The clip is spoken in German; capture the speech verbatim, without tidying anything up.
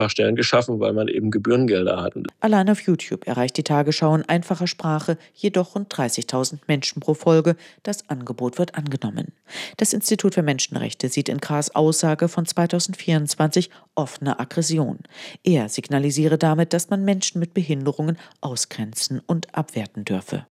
Stellen geschaffen, weil man eben Gebührengelder hat. Allein auf YouTube erreicht die Tagesschau in einfacher Sprache jedoch rund dreißigtausend Menschen pro Folge. Das Angebot wird angenommen. Das Institut für Menschenrechte sieht in Krahrs Aussage von zweitausendvierundzwanzig offene Aggression. Er signalisiere damit, dass man Menschen mit Behinderungen ausgrenzen und abwerten dürfe.